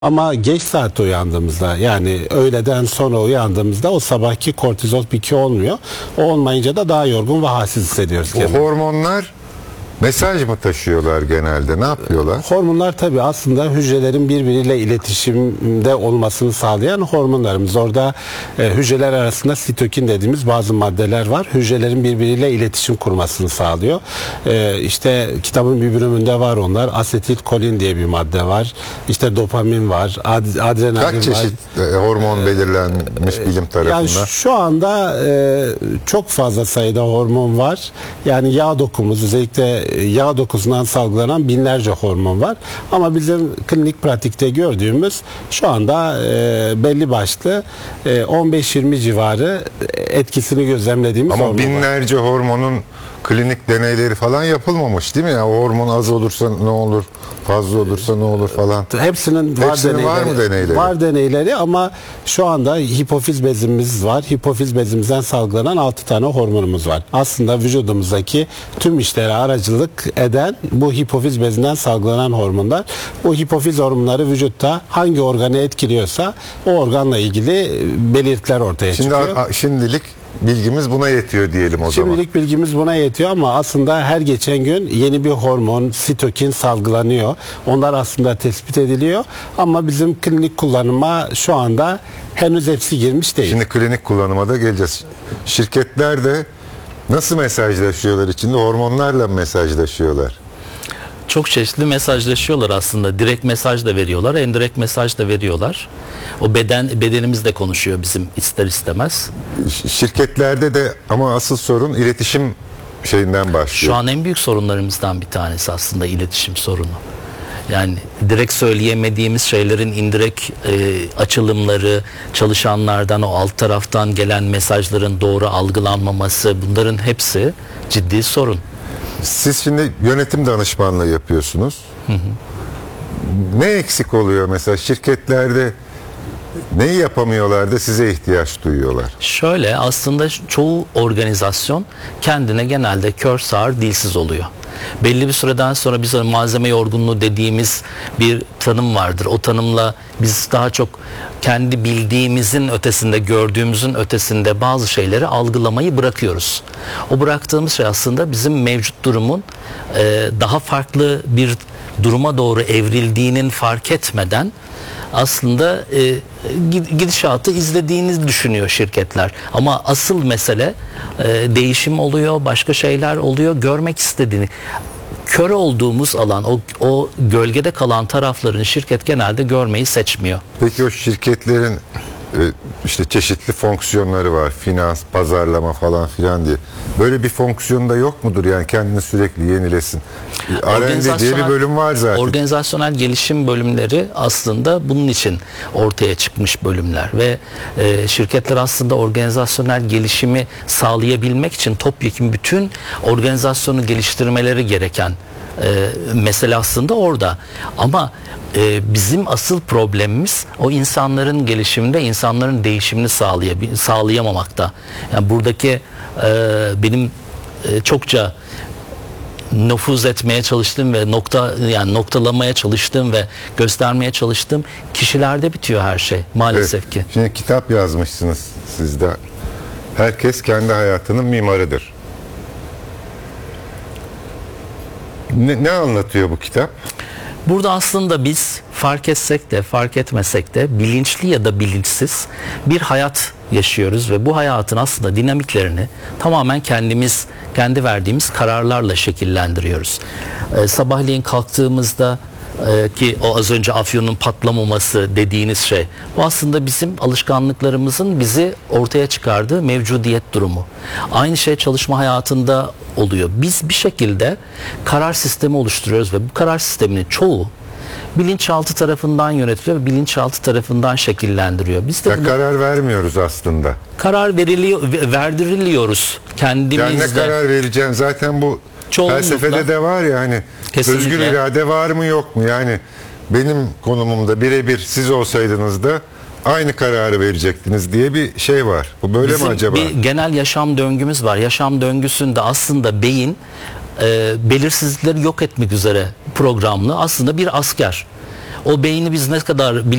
Ama geç saatte uyandığımızda, yani öğleden sonra uyandığımızda o sabahki kortizol piki olmuyor. O olmayınca da daha yorgun ve halsiz hissediyoruz O kendimizi. hormonlar mesaj mı taşıyorlar genelde? Ne yapıyorlar? Hormonlar tabii aslında hücrelerin birbiriyle iletişimde olmasını sağlayan hormonlarımız. Orada hücreler arasında sitokin dediğimiz bazı maddeler var. Hücrelerin birbiriyle iletişim kurmasını sağlıyor. İşte kitabın bir bölümünde var onlar. Asetilkolin diye bir madde var. İşte dopamin var. Adrenalin var. Kaç çeşit hormon belirlenmiş bilim tarafından? Yani şu anda çok fazla sayıda hormon var. Yani yağ dokumuz, özellikle yağ dokusundan salgılanan binlerce hormon var. Ama bizim klinik pratikte gördüğümüz şu anda belli başlı 15-20 civarı etkisini gözlemlediğimiz Ama hormon binlerce hormonun klinik deneyleri falan yapılmamış değil mi? Yani o hormon az olursa ne olur, fazla olursa ne olur falan. Hepsinin var mı deneyleri? Var deneyleri ama şu anda hipofiz bezimiz var. Hipofiz bezimizden salgılanan 6 tane hormonumuz var. Aslında vücudumuzdaki tüm işlere aracılık eden bu hipofiz bezinden salgılanan hormonlar. Bu hipofiz hormonları vücutta hangi organı etkiliyorsa o organla ilgili belirtiler ortaya çıkıyor. Şimdilik bilgimiz buna yetiyor diyelim o zaman. Şimdilik bilgimiz buna yetiyor ama aslında her geçen gün yeni bir hormon, sitokin salgılanıyor. Onlar aslında tespit ediliyor ama bizim klinik kullanıma şu anda henüz hepsi girmiş değil. Şimdi klinik kullanıma da geleceğiz. Şirketler de nasıl mesajlaşıyorlar içinde? Hormonlarla mı mesajlaşıyorlar? Çok çeşitli mesajlaşıyorlar aslında. Direkt mesaj da veriyorlar, indirekt mesaj da veriyorlar. O bedenimiz de konuşuyor bizim ister istemez. Şirketlerde de ama asıl sorun iletişim şeyinden başlıyor. Şu an en büyük sorunlarımızdan bir tanesi aslında iletişim sorunu. Yani direkt söyleyemediğimiz şeylerin indirekt açılımları, çalışanlardan o alt taraftan gelen mesajların doğru algılanmaması, bunların hepsi ciddi sorun. Siz şimdi yönetim danışmanlığı yapıyorsunuz. Hı hı. Ne eksik oluyor mesela şirketlerde? Neyi yapamıyorlar da size ihtiyaç duyuyorlar? Şöyle, aslında çoğu organizasyon kendine genelde kör sağır dilsiz oluyor. Belli bir süreden sonra biz malzeme yorgunluğu dediğimiz bir tanım vardır. O tanımla biz daha çok kendi bildiğimizin ötesinde, gördüğümüzün ötesinde bazı şeyleri algılamayı bırakıyoruz. O bıraktığımız şey aslında bizim mevcut durumun daha farklı bir duruma doğru evrildiğinin fark etmeden aslında gidişatı izlediğini düşünüyor şirketler. Ama asıl mesele değişim oluyor, başka şeyler oluyor, görmek istediğini. Kör olduğumuz alan, o gölgede kalan tarafların şirket genelde görmeyi seçmiyor. Peki o şirketlerin işte çeşitli fonksiyonları var. Finans, pazarlama falan filan diye. Böyle bir fonksiyonda yok mudur? Yani kendini sürekli yenilesin. R&D diye bir bölüm var zaten. Organizasyonel gelişim bölümleri aslında bunun için ortaya çıkmış bölümler ve şirketler aslında organizasyonel gelişimi sağlayabilmek için topyekun bütün organizasyonu geliştirmeleri gereken mesele aslında orada. Ama bizim asıl problemimiz o insanların gelişiminde, insanların değişimini sağlayamamakta. Yani buradaki benim çokça nüfuz etmeye çalıştığım ve noktalamaya çalıştığım ve göstermeye çalıştığım kişilerde bitiyor her şey maalesef ki. Şimdi kitap yazmışsınız siz de. Herkes kendi hayatının mimarıdır. Ne anlatıyor bu kitap? Burada aslında biz fark etsek de fark etmesek de bilinçli ya da bilinçsiz bir hayat yaşıyoruz ve bu hayatın aslında dinamiklerini tamamen kendi verdiğimiz kararlarla şekillendiriyoruz. Sabahleyin kalktığımızda ki o az önce afyonun patlamaması dediğiniz şey, bu aslında bizim alışkanlıklarımızın bizi ortaya çıkardığı mevcudiyet durumu. Aynı şey çalışma hayatında oluyor. Biz bir şekilde karar sistemi oluşturuyoruz ve bu karar sisteminin çoğu bilinçaltı tarafından yönetiliyor ve bilinçaltı tarafından şekillendiriyor. Biz de karar vermiyoruz aslında. Karar verdiriliyoruz kendimizde. Yani ne karar vereceğim? Zaten bu felsefede de var ya hani özgür irade var mı yok mu? Yani benim konumumda birebir siz olsaydınız da aynı kararı verecektiniz diye bir şey var. Bu böyle mi acaba? Bir genel yaşam döngümüz var. Yaşam döngüsünde aslında beyin belirsizlikleri yok etmek üzere programlı aslında bir asker. O beyni biz ne kadar